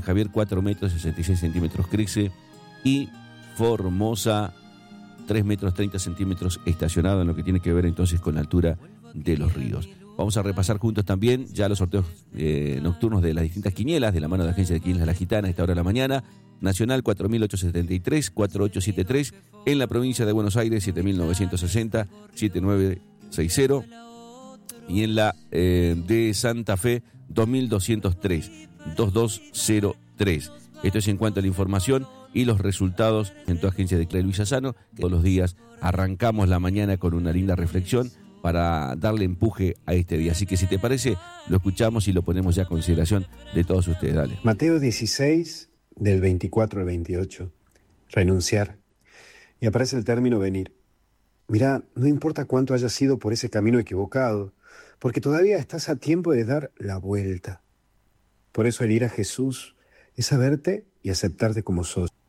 San Javier 4 metros 66 centímetros crece y Formosa 3 metros 30 centímetros estacionado en lo que tiene que ver entonces con la altura de los ríos. Vamos a repasar juntos también ya los sorteos nocturnos de las distintas quinielas de la mano de Agencia de Quiniela La Gitana a esta hora de la mañana. Nacional 4873, 4873, en la provincia de Buenos Aires 7960, 7960 y en la de Santa Fe 2203, 2203. Esto es en cuanto a la información y los resultados en tu agencia de Clay Luisa Sano. Todos los días arrancamos la mañana con una linda reflexión para darle empuje a este día. Así que si te parece, lo escuchamos y lo ponemos ya a consideración de todos ustedes. Dale. Mateo 16, del 24 al 28. Renunciar. Y aparece el término venir. Mirá, no importa cuánto hayas ido por ese camino equivocado, porque todavía estás a tiempo de dar la vuelta. Por eso el ir a Jesús es saberte y aceptarte como sos.